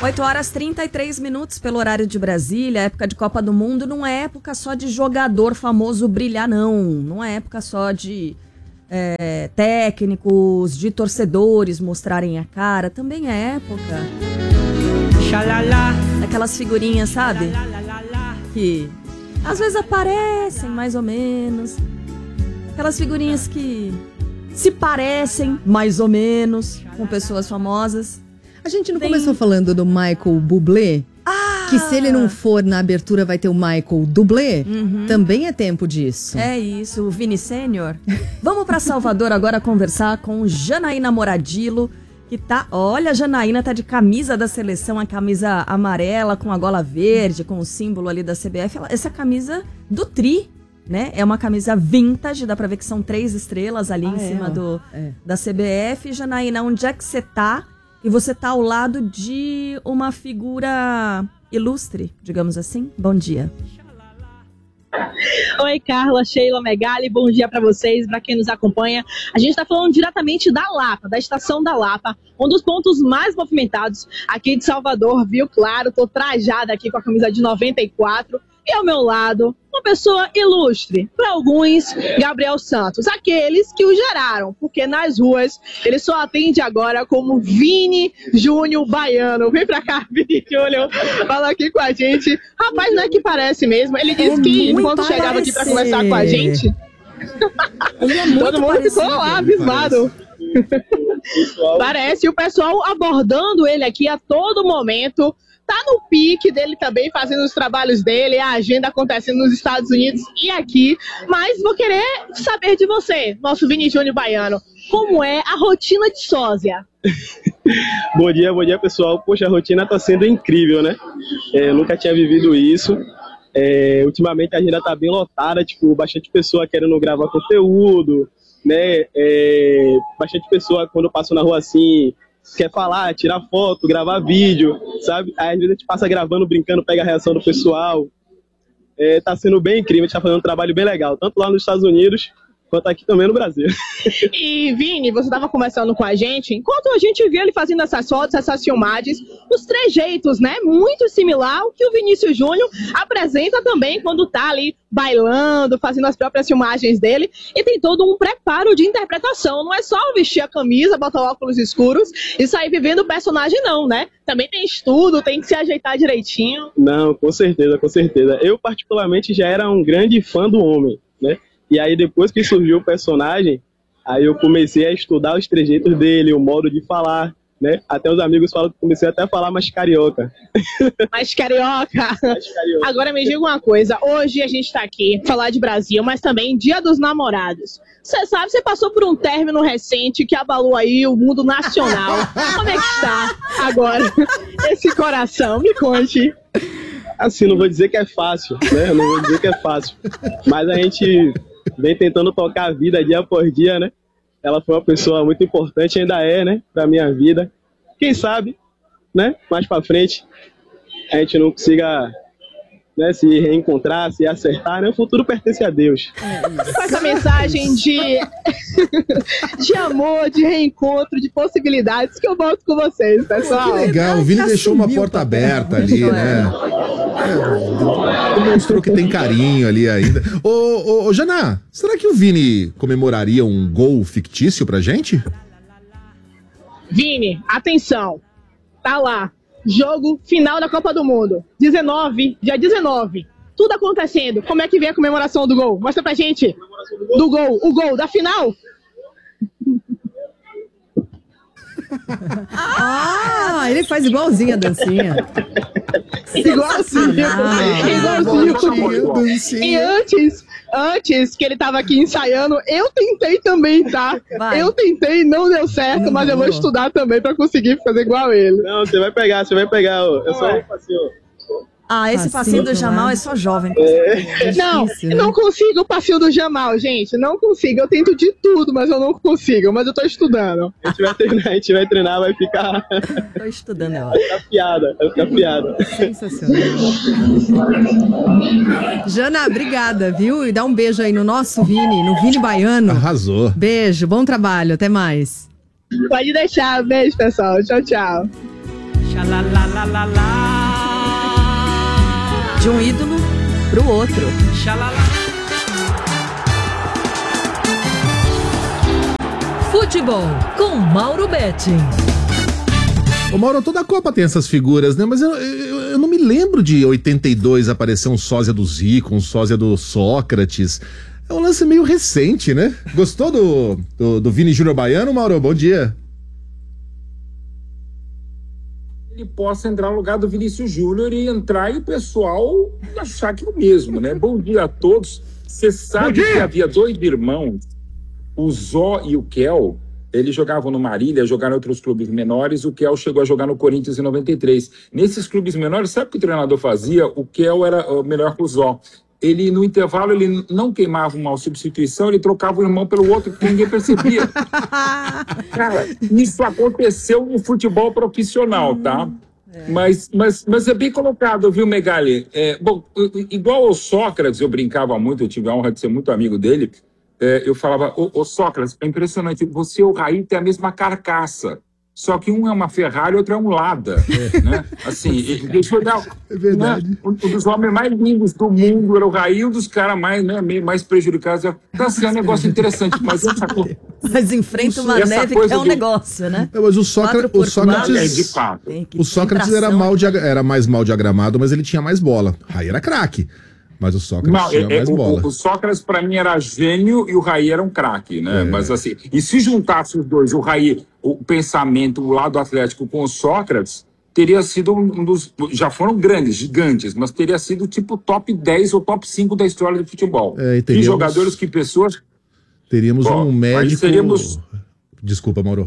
8h33 pelo horário de Brasília. A época de Copa do Mundo não é época só de jogador famoso brilhar, não. Não é época só de técnicos, de torcedores mostrarem a cara. Também é época daquelas figurinhas, sabe? Que às vezes aparecem mais ou menos. Aquelas figurinhas que se parecem mais ou menos com pessoas famosas. A gente não começou falando do Michael Bublé? Que se ele não for na abertura vai ter o Michael Dublé? Também é tempo disso. É isso, o Vini Sênior. Vamos pra Salvador agora conversar com Janaína Moradillo, que tá... Olha, a Janaína tá de camisa da seleção, a camisa amarela com a gola verde, com o símbolo ali da CBF. Essa camisa do Tri, né? É uma camisa vintage, dá pra ver que são 3 estrelas ali em cima da CBF. Janaína, onde é que você tá? E você tá ao lado de uma figura ilustre, digamos assim. Bom dia. Oi, Carla, Sheila, Megali, bom dia para vocês, para quem nos acompanha. A gente está falando diretamente da Lapa, da estação da Lapa, um dos pontos mais movimentados aqui de Salvador, viu? Claro, tô trajada aqui com a camisa de 94 e ao meu lado, uma pessoa ilustre, para alguns, Gabriel Santos, aqueles que o geraram, porque nas ruas ele só atende agora como Vini Júnior Baiano. Vem pra cá, Vini Júnior, fala aqui com a gente. Rapaz, não é que parece mesmo, ele disse que quando chegava aqui pra conversar com a gente, todo mundo ficou lá abismado. Parece o pessoal abordando ele aqui a todo momento. Tá no pique dele também, fazendo os trabalhos dele, a agenda acontecendo nos Estados Unidos e aqui. Mas vou querer saber de você, nosso Vini Júnior Baiano. Como é a rotina de sósia? Bom dia, pessoal. Poxa, a rotina tá sendo incrível, né? Eu nunca tinha vivido isso. Ultimamente a agenda tá bem lotada, tipo, bastante pessoa querendo gravar conteúdo, né? Bastante pessoa, quando eu passo na rua assim, quer falar, tirar foto, gravar vídeo, sabe? Aí às vezes a gente passa gravando, brincando, pega a reação do pessoal. Tá sendo bem incrível, a gente tá fazendo um trabalho bem legal, tanto lá nos Estados Unidos, quanto aqui também no Brasil. E Vini, você estava conversando com a gente, enquanto a gente vê ele fazendo essas fotos, essas filmagens, os trejeitos, né? Muito similar ao que o Vinícius Júnior apresenta também quando tá ali bailando, fazendo as próprias filmagens dele. E tem todo um preparo de interpretação. Não é só vestir a camisa, botar óculos escuros e sair vivendo o personagem, não, né? Também tem estudo, tem que se ajeitar direitinho. Não, com certeza, com certeza. Eu, particularmente, já era um grande fã do homem, né? E aí, depois que surgiu o personagem, aí eu comecei a estudar os trejeitos dele, o modo de falar, né? Até os amigos falam que comecei até a falar mais carioca. Mais carioca. Agora me diga uma coisa, hoje a gente tá aqui pra falar de Brasil, mas também Dia dos Namorados. Você sabe, você passou por um término recente que abalou aí o mundo nacional. Como é que está agora esse coração? Me conte. Assim, não vou dizer que é fácil, né? Não vou dizer que é fácil. Mas a gente vem tentando tocar a vida dia por dia, né? Ela foi uma pessoa muito importante, ainda é, né? Pra minha vida. Quem sabe, né? Mais pra frente, a gente não consiga, né, se reencontrar, se acertar, né? O futuro pertence a Deus. Com essa mensagem de amor, de reencontro, de possibilidades, que eu volto com vocês, pessoal. Que legal, o Vini deixou uma porta aberta ali, né? Demonstrou que tem carinho ali ainda. Ô, Janá, será que o Vini comemoraria um gol fictício pra gente? Vini, atenção, tá lá. Jogo final da Copa do Mundo. Dia 19. Tudo acontecendo. Como é que vem a comemoração do gol? Mostra pra gente. Do gol. O gol da final. Ele faz igualzinho a dancinha. Igualzinho. E antes que ele tava aqui ensaiando, eu tentei também, tá? Eu tentei, não deu certo, mas eu vou estudar também pra conseguir fazer igual ele. Não, você vai pegar, ó. É só um passinho. Esse passinho do Jamal é só jovem. Não consigo o passinho do Jamal, gente. Não consigo. Eu tento de tudo, mas eu não consigo. Mas eu tô estudando. A gente vai treinar, vai ficar... Tô estudando, ela. Vai ficar piada. Sensacional. Jana, obrigada, viu? E dá um beijo aí no nosso Vini, no Vini Baiano. Arrasou. Beijo, bom trabalho, até mais. Pode deixar. Beijo, pessoal. Tchau, tchau. De um ídolo pro outro. Futebol com Mauro Betting. Ô Mauro, toda a Copa tem essas figuras, né? Mas eu não me lembro de 82 aparecer um sósia do Zico, um sósia do Sócrates. É um lance meio recente, né? Gostou do Vini Júnior Baiano, Mauro? Bom dia. Ele possa entrar no lugar do Vinícius Júnior e entrar e o pessoal achar que é o mesmo, né? Bom dia a todos. Você sabe que havia 2 irmãos, o Zó e o Kel. Eles jogavam no Marília, jogaram em outros clubes menores. O Kel chegou a jogar no Corinthians em 93. Nesses clubes menores, sabe o que o treinador fazia? O Kel era melhor que o Zó. Ele, no intervalo, ele não queimava uma substituição, ele trocava o irmão pelo outro, que ninguém percebia. Cara, isso aconteceu no futebol profissional, tá? Mas é bem colocado, viu, Megali? Bom, igual ao Sócrates, eu brincava muito, eu tive a honra de ser muito amigo dele. Eu falava, ô Sócrates, é impressionante, você e o Raí têm a mesma carcaça, só que um é uma Ferrari e outro é um Lada, né? Assim, deixa eu olhar, É verdade. né? Um dos homens mais lindos do mundo era o Raí, um dos caras mais, né, mais prejudicados. Tá sendo um negócio interessante, mas essa coisa... Mas enfrenta uma Essa neve que coisa é um do- negócio, né? Não, mas o 4x4. Sócrates... de fato. Tem que O ter Sócrates tração. era mais mal diagramado, mas ele tinha mais bola. Aí era craque. Mas o Sócrates Não, tinha mais bola. o Sócrates, para mim, era gênio e o Raí era um craque, né? Mas assim, e se juntasse os dois, o Raí, o pensamento, o lado atlético com o Sócrates, teria sido um dos... Já foram grandes, gigantes, mas teria sido tipo top 10 ou top 5 da história do futebol. E E teríamos- jogadores que pessoas... Teríamos Bom, um aí médico... seríamos- Desculpa, Mauro.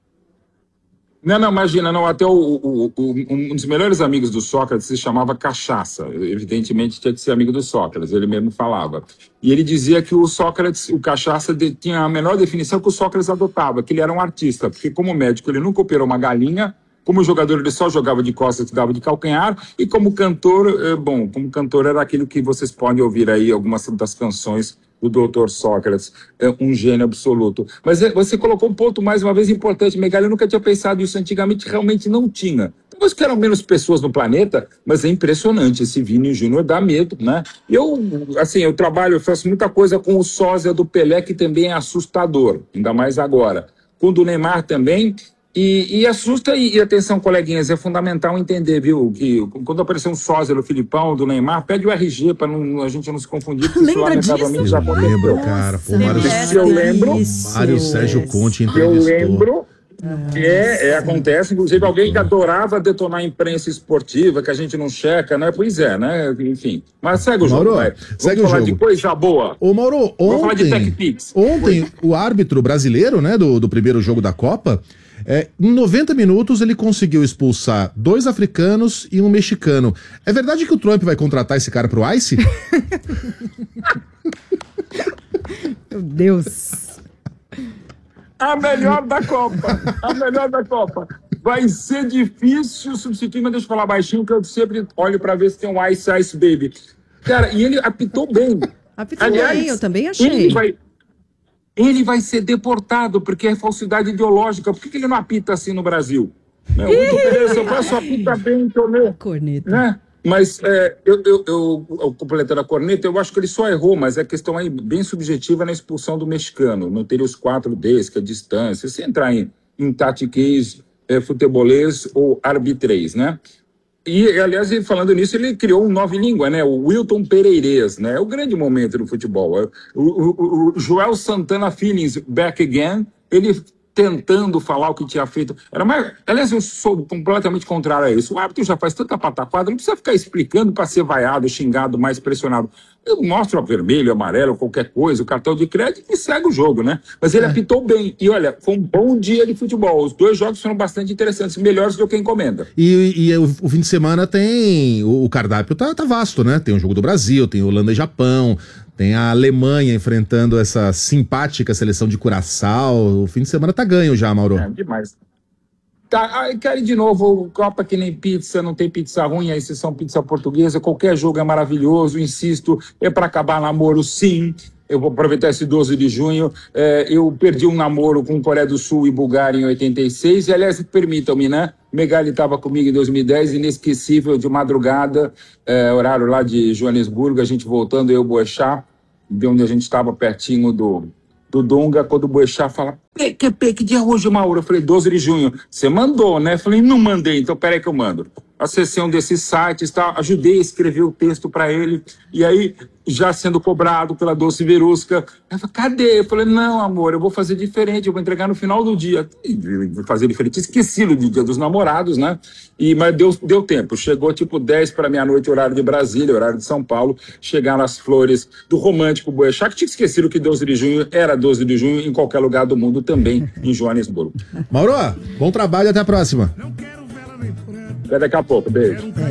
Não, imagina, não, até um dos melhores amigos do Sócrates se chamava Cachaça, evidentemente tinha que ser amigo do Sócrates, ele mesmo falava. E ele dizia que o Sócrates, o Cachaça, tinha a menor definição que o Sócrates adotava, que ele era um artista, porque como médico ele nunca operou uma galinha, como jogador ele só jogava de costas e dava de calcanhar, e como cantor, como cantor era aquilo que vocês podem ouvir aí, algumas das canções do Dr. Sócrates, um gênio absoluto. Mas você colocou um ponto mais uma vez importante, Megali, eu nunca tinha pensado isso, antigamente realmente não tinha. Talvez que eram menos pessoas no planeta, mas é impressionante, esse Vini Júnior dá medo, né? Eu trabalho, eu faço muita coisa com o sósia do Pelé, que também é assustador, ainda mais agora. Com o do Neymar também, e assusta, e atenção, coleguinhas, é fundamental entender, viu, que quando aparecer um sósia do Filipão, do Neymar, pede o RG para a gente não se confundir, porque isso Lembra lamentavelmente disso? já Eu aconteceu. lembro, cara. Pô, CBS, eu lembro. Mário Sérgio Conte Eu entrevistou. lembro, acontece, inclusive alguém que adorava detonar a imprensa esportiva, que a gente não checa, né? Pois é, né? Enfim. Mas segue o jogo, Mauro, vai. segue Vamos o falar jogo. de coisa boa. Ô, Mauro, Vamos falar de ontem, TechPix. o árbitro brasileiro, né, do primeiro jogo da Copa, em 90 minutos ele conseguiu expulsar 2 africanos e um mexicano. É verdade que o Trump vai contratar esse cara pro ICE? Meu Deus. A melhor da Copa. A melhor da Copa. Vai ser difícil substituir, mas deixa eu falar baixinho, que eu sempre olho pra ver se tem um Ice Ice Baby. Cara, e ele apitou bem. Apitou bem, eu também achei. Ele vai ser deportado, porque é falsidade ideológica. Por que ele não apita assim no Brasil? O Guto Pereira, seu pai só apita bem, entendeu? Corneta. Né? Mas eu completando a corneta, eu acho que ele só errou, mas é questão aí bem subjetiva na expulsão do mexicano. Não teria os 4Ds, que é a distância. Se entrar em tatiquês, futebolês ou arbitrês, né? E, aliás, falando nisso, ele criou um nova língua, né? O Wilton Pereirês, né? É o grande momento do futebol. O Joel Santana Feelings back again, ele tentando falar o que tinha feito. Aliás, eu sou completamente contrário a isso. O árbitro já faz tanta pataquada, não precisa ficar explicando para ser vaiado, xingado, mais pressionado. Eu mostro a vermelho, amarelo, qualquer coisa, o cartão de crédito e segue o jogo, né? Mas ele apitou bem. E olha, foi um bom dia de futebol. Os 2 jogos foram bastante interessantes, melhores do que a encomenda. E o fim de semana tem... O cardápio tá vasto, né? Tem o jogo do Brasil, tem Holanda e Japão, tem a Alemanha enfrentando essa simpática seleção de Curaçao. O fim de semana tá ganho já, Mauro. É demais. Tá, quero ir de novo, Copa que nem pizza, não tem pizza ruim, a exceção pizza portuguesa, qualquer jogo é maravilhoso, insisto, é para acabar namoro sim, eu vou aproveitar esse 12 de junho. Eu perdi um namoro com Coreia do Sul e Bulgária em 86. E, aliás, permitam-me, né? Megali estava comigo em 2010, inesquecível, de madrugada, horário lá de Joanesburgo, a gente voltando, eu e o Boechat, de onde a gente estava pertinho do Dunga, quando o Boechat fala, que dia é hoje, Mauro? Eu falei, 12 de junho. Você mandou, né? Eu falei, não mandei, então peraí que eu mando. Acessei um desses sites, tá? Ajudei a escrever o texto para ele, e aí, já sendo cobrado pela Doce Verusca, ela falou, cadê? Eu falei, não, amor, eu vou fazer diferente, eu vou entregar no final do dia. Vou fazer diferente, esqueci do Dia dos Namorados, né? Mas deu tempo, chegou tipo 10 para meia-noite, horário de Brasília, horário de São Paulo, chegaram as flores do romântico Boechat, que tinha esquecido que 12 de junho era 12 de junho em qualquer lugar do mundo, também em Joanesburgo. Mauro, bom trabalho e até a próxima. Até daqui a pouco, beijo.